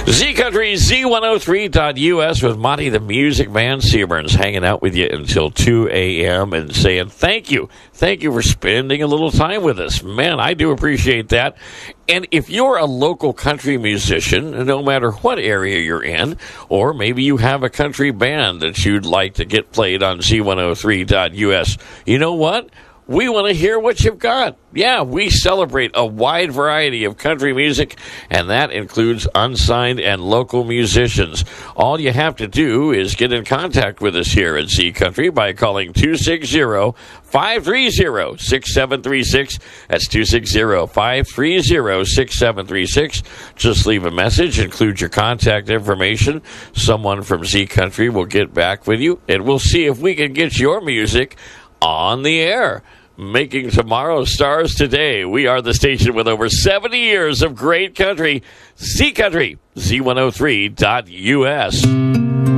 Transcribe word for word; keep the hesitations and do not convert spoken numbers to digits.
Z Country, Z one oh three dot U S with Monty the Music Man Seaburns hanging out with you until two a.m. and saying thank you. Thank you for spending a little time with us. Man, I do appreciate that. And if you're a local country musician, no matter what area you're in, or maybe you have a country band that you'd like to get played on Z one oh three dot U S, you know what? We want to hear what you've got. Yeah, we celebrate a wide variety of country music, and that includes unsigned and local musicians. All you have to do is get in contact with us here at Z Country by calling two six zero, five three zero, six seven three six. That's two six zero, five three zero, six seven three six. Just leave a message, include your contact information. Someone from Z Country will get back with you, and we'll see if we can get your music on the air. Making tomorrow's stars today. We are the station with over seventy years of great country. Z Country, Z one oh three dot U S.